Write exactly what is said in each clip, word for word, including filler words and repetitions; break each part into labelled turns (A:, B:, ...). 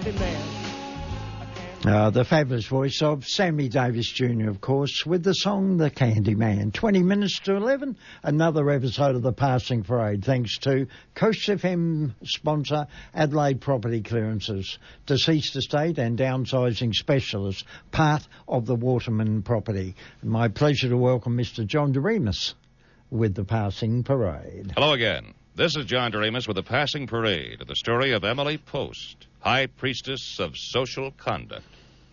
A: Candy Man.
B: Uh, the fabulous voice of Sammy Davis Junior, of course, with the song The Candy Man. twenty minutes to eleven, another episode of The Passing Parade, thanks to Coast F M sponsor Adelaide Property Clearances, deceased estate and downsizing specialist, part of the Waterman property. My pleasure to welcome Mister John Doremus with The Passing Parade.
C: Hello again. This is John Doremus with The Passing Parade, the story of Emily Post, High Priestess of Social Conduct.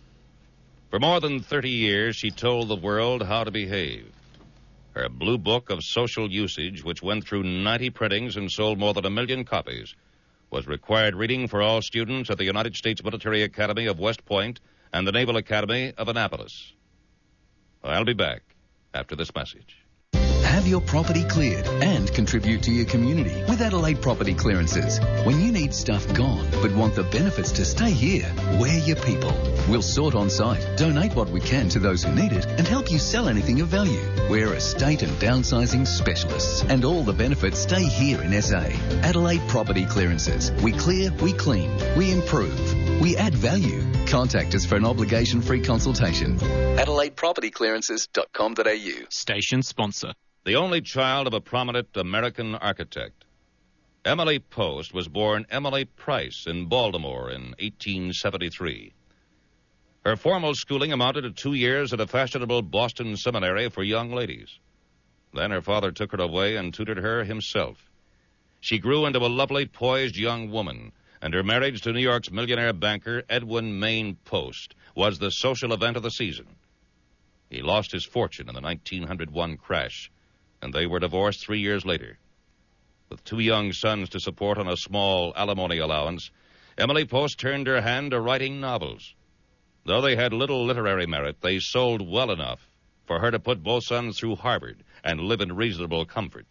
C: For more than thirty years, she told the world how to behave. Her blue book of social usage, which went through ninety printings and sold more than a million copies, was required reading for all students at the United States Military Academy of West Point and the Naval Academy of Annapolis. I'll be back after this message.
D: Have your property cleared and contribute to your community with Adelaide Property Clearances. When you need stuff gone but want the benefits to stay here, we're your people. We'll sort on site, donate what we can to those who need it, and help you sell anything of value. We're estate and downsizing specialists, and all the benefits stay here in S A. Adelaide Property Clearances. We clear, we clean, we improve, we add value. Contact us for an obligation-free consultation. Adelaide Property Clearances dot com dot a u.
E: Station sponsor.
C: The only child of a prominent American architect, Emily Post was born Emily Price in Baltimore in eighteen seventy-three. Her formal schooling amounted to two years at a fashionable Boston seminary for young ladies. Then her father took her away and tutored her himself. She grew into a lovely, poised young woman, and her marriage to New York's millionaire banker Edwin Mayne Post was the social event of the season. He lost his fortune in the nineteen oh one crash, and they were divorced three years later. With two young sons to support on a small alimony allowance, Emily Post turned her hand to writing novels. Though they had little literary merit, they sold well enough for her to put both sons through Harvard and live in reasonable comfort.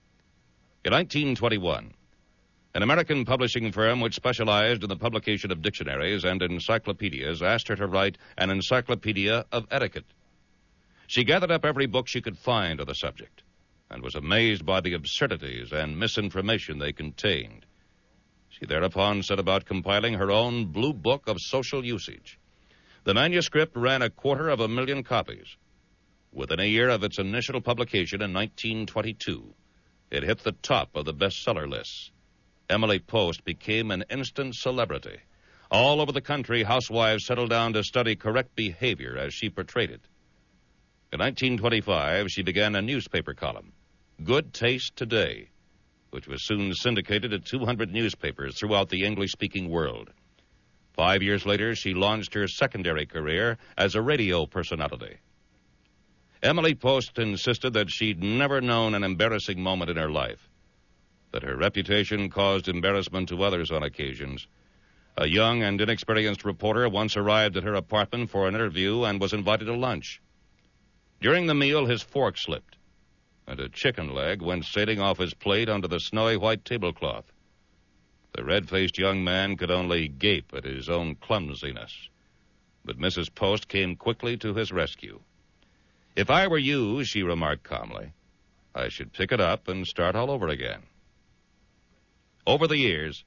C: In nineteen twenty-one, an American publishing firm which specialized in the publication of dictionaries and encyclopedias asked her to write an encyclopedia of etiquette. She gathered up every book she could find on the subject and was amazed by the absurdities and misinformation they contained. She thereupon set about compiling her own blue book of social usage. The manuscript ran a quarter of a million copies. Within a year of its initial publication in nineteen twenty-two, it hit the top of the bestseller lists. Emily Post became an instant celebrity. All over the country, housewives settled down to study correct behavior as she portrayed it. In nineteen twenty-five, she began a newspaper column, Good Taste Today, which was soon syndicated to two hundred newspapers throughout the English-speaking world. Five years later, she launched her secondary career as a radio personality. Emily Post insisted that she'd never known an embarrassing moment in her life, that her reputation caused embarrassment to others on occasions. A young and inexperienced reporter once arrived at her apartment for an interview and was invited to lunch. During the meal, his fork slipped, and a chicken leg went sailing off his plate onto the snowy white tablecloth. The red-faced young man could only gape at his own clumsiness. But Missus Post came quickly to his rescue. "If I were you," she remarked calmly, "I should pick it up and start all over again." Over the years,